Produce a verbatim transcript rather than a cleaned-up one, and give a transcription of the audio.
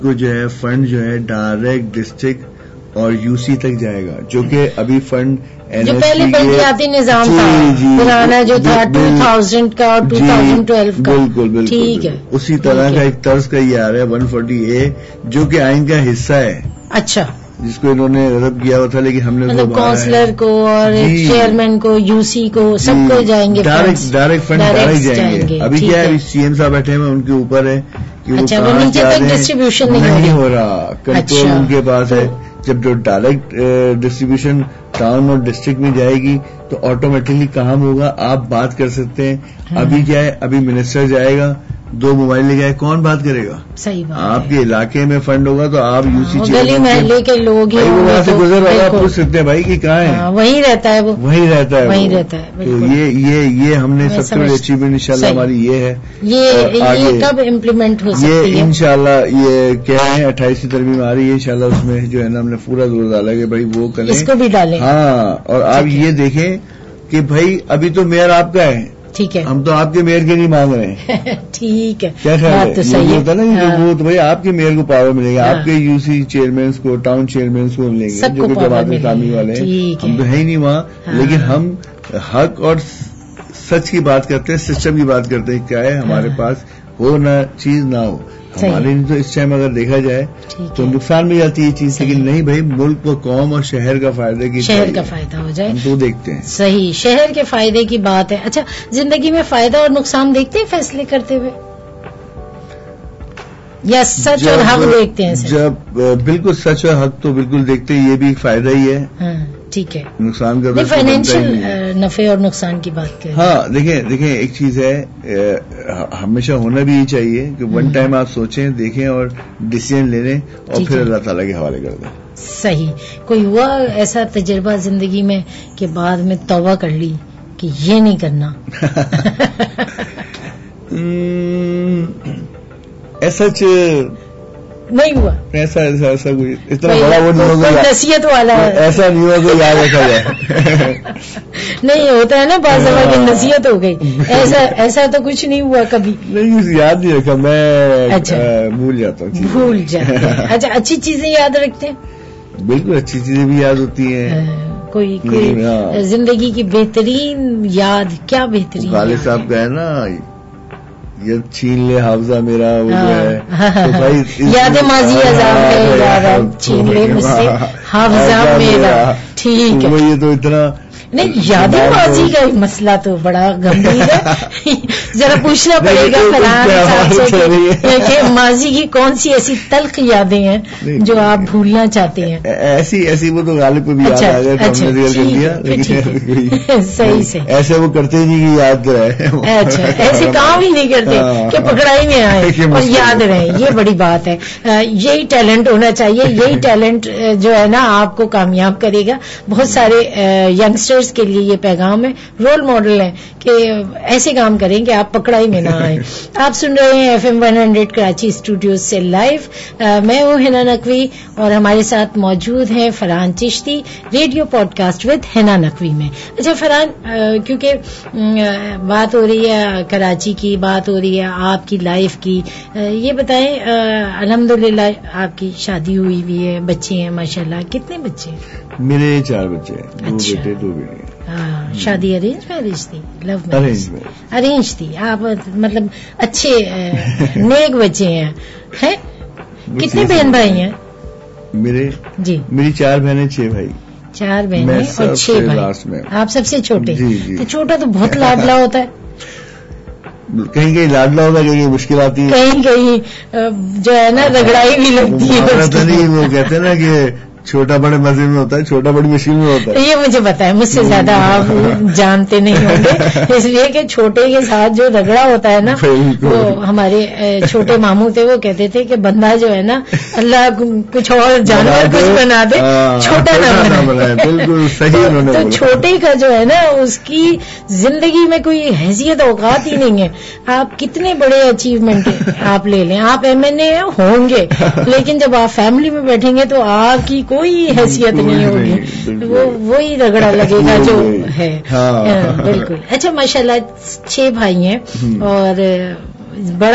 کو جو ہے فنڈ جو ہے ڈائریکٹ ڈسٹرکٹ اور یو سی تک جائے گا، جو کہ ابھی فنڈ جو پہلے بلدیاتی نظام تھا پرانا جو تھا ٹو تھاؤزینڈ کا اور ٹو تھاؤزینڈ ٹویلو کا، بالکل بالکل ٹھیک ہے، اسی طرح کا ایک طرز کا یہ آ رہا ہے ون فورٹی اے جو کہ آئین کا حصہ ہے، اچھا، جس کو انہوں نے رد کیا ہوا تھا لیکن ہم نے مطلب کونسلر کو اور چیئرمین کو یو سی کو سب کو جائیں گے ڈائریکٹ ڈائریکٹ فنڈ ڈائریکٹ جائیں گے. ابھی کیا ہے سی ایم صاحب بیٹھے ہیں ان کے اوپر ہے کہ اچھا وہ نیچے تک ڈسٹریبیوشن نہیں ہو رہا، کنٹرول ان کے پاس ہے. جب جو ڈائریکٹ ڈسٹریبیوشن ٹاؤن اور ڈسٹرکٹ میں جائے گی تو آٹومیٹکلی کام ہوگا، آپ بات کر سکتے ہیں. ابھی کیا ہے، ابھی منسٹر جائے گا دو موبائل لے جائے، کون بات کرے گا؟ صحیح بات، آپ کے علاقے میں فنڈ ہوگا تو آپ یو سی گلی محلے کے لوگ وہاں سے گزر رہا آپ پوچھ سکتے ہیں بھائی کہ کہاں ہے، وہیں رہتا ہے وہ، وہیں رہتا ہے وہیں رہتا ہے. تو یہ یہ یہ ہم نے سب سے بڑی اچیومنٹ انشاءاللہ ہماری یہ ہے. یہ کب امپلیمنٹ ہو سکتی ہے؟ یہ انشاءاللہ یہ کیا ہے اٹھائیسویں ترمیم آ رہی ہے انشاءاللہ، اس میں جو ہے نا ہم نے پورا زور ڈالا کہ بھائی وہ کریں، اس کو بھی ڈالیں. ہاں، اور آپ یہ دیکھیں کہ بھائی ابھی تو میئر آپ کا ہے، ٹھیک ہے، ہم تو آپ کے میئر کے نہیں مانگ رہے ہیں. ٹھیک ہے، کیا خیال ہے؟ یہ ہوتا نا وہ تو بھائی آپ کے میئر کو پاور ملے گا، آپ کے یو سی چیئرمینس کو، ٹاؤن چیئرمینس کو ملیں گے جو کہ جماعت اسلامی والے ہیں. ہم تو ہے ہی نہیں وہاں، لیکن ہم حق اور سچ کی بات کرتے ہیں، سسٹم کی بات کرتے ہیں. کیا ہے ہمارے پاس ہو نہ چیز نہ ہو، ہمارے لیے تو اس ٹائم اگر دیکھا جائے تو نقصان بھی جاتی ہے یہ چیز، لیکن نہیں بھائی ملک و قوم اور شہر کا فائدہ کی شہر کا فائدہ ہو جائے ہم تو دیکھتے ہیں. صحیح، شہر کے فائدے کی بات ہے. اچھا، زندگی میں فائدہ اور نقصان دیکھتے ہیں فیصلے کرتے ہوئے، یا سچ اور حق دیکھتے ہیں؟ جب بالکل سچ اور حق تو بالکل دیکھتے ہیں، یہ بھی فائدہ ہی ہے. ٹھیک ہے، نقصان کا فائنینشیل نفع اور نقصان کی بات کریں. ہاں دیکھیں دیکھیں ایک چیز ہے ہمیشہ ہونا بھی ہی چاہیے کہ ون ٹائم آپ سوچیں، دیکھیں اور ڈیسیژن لے لیں اور پھر اللہ تعالیٰ کے حوالے کر دیں. صحیح. کوئی ہوا ایسا تجربہ زندگی میں کہ بعد میں توبہ کر لی کہ یہ نہیں کرنا؟ ایسا نہیں ہوا، ایسا ایسا ایسا کوئی اتنا بڑا وہ نہیں ہوگا، نصیحت والا ایسا نہیں ہوگا کوئی یاد رکھا جائے. نہیں ہوتا ہے نا بعض دفعہ کی نصیحت ہو گئی، ایسا ایسا تو کچھ نہیں ہوا کبھی؟ نہیں یاد نہیں رکھا میں، بھول جاتا ہوں، بھول جاتے ہیں. اچھا، اچھی چیزیں یاد رکھتے ہیں؟ بالکل اچھی چیزیں بھی یاد ہوتی ہیں. کوئی کوئی زندگی کی بہترین یاد کیا؟ بہترین والد صاحب کا ہے نا، یہ چھین لے حافظہ میرا، وہ جو ہے یاد ماضی عذاب چھین لے مجھ سے حافظہ میرا. ٹھیک ہے، یہ تو اتنا نہیں، یاد ماضی کا مسئلہ تو بڑا گمبھیر ہے، ذرا پوچھنا پڑے گا فلاں صاحب سے کہ ماضی کی کون سی ایسی تلخ یادیں ہیں جو آپ بھولنا چاہتے ہیں؟ ایسی ایسی وہ تو غالب کو بھی یاد آ گیا، صحیح سے ایسے وہ کرتے ہی نہیں کہ یاد رہے. اچھا، ایسے کام ہی نہیں کرتے کہ پکڑا ہی نہیں آئے اور یاد رہے. یہ بڑی بات ہے، یہی ٹیلنٹ ہونا چاہیے، یہی ٹیلنٹ جو ہے نا آپ کو کامیاب کرے گا. بہت سارے ینگسٹر کے لیے یہ پیغام ہے، رول ماڈل ہے کہ ایسے کام کریں کہ آپ پکڑائی میں نہ آئیں. آپ سن رہے ہیں F M one hundred Karachi studios سے لائیو. میں ہوں حنا نقوی اور ہمارے ساتھ موجود ہیں Farhan Chishti, radio pod cost with حنا نقوی میں. اچھا فرحان، کیونکہ بات ہو رہی ہے کراچی کی، بات ہو رہی ہے آپ کی لائف کی، یہ بتائیں الحمدللہ آپ کی شادی ہوئی بھی ہے، بچے ہیں ماشاءاللہ. کتنے بچے ہیں؟ میرے چار بچے ہیں، دو بیٹے دو بیٹے. شادی ارینج میرج تھی؟ Love marriage? ارینج تھی. آپ مطلب اچھے نیک بچے ہیں. کتنے بہن بھائی ہیں؟ میرے جی میری چار بہنیں چھ بھائی. چار بہنیں اور چھ بھائی، آپ سب سے چھوٹے؟ تو چھوٹا تو بہت لاڈلا ہوتا ہے. کہیں کہیں لاڈلا ہوتا ہے، کہیں مشکل آتی ہے، کہیں کہیں جو ہے نا رگڑائی بھی لگتی ہے. وہ کہتے ہیں نا کہ چھوٹا بڑے مزے میں ہوتا ہے، چھوٹا بڑی مشکل میں ہوتا ہے. یہ مجھے پتا ہے، مجھ سے زیادہ آپ جانتے نہیں ہوں گے، اس لیے کہ چھوٹے کے ساتھ جو رگڑا ہوتا ہے نا، وہ ہمارے چھوٹے ماموں تھے، وہ کہتے تھے کہ بندہ جو ہے نا اللہ کچھ اور جانور کچھ بنا دے، چھوٹا نہ بنائے. بالکل صحیح. تو چھوٹے کا جو ہے نا اس کی زندگی میں کوئی حیثیت اوقات ہی نہیں ہے. آپ کتنے بڑے اچیومنٹ آپ لے لیں، آپ ایم این اے ہوں گے، لیکن جب آپ فیملی میں بیٹھیں گے تو آپ کی کوئی حیثیت نہیں ہوگی، وہ وہی رگڑا لگے گا جو ہے. بالکل. اچھا ماشاءاللہ چھ بھائی ہیں اور بڑا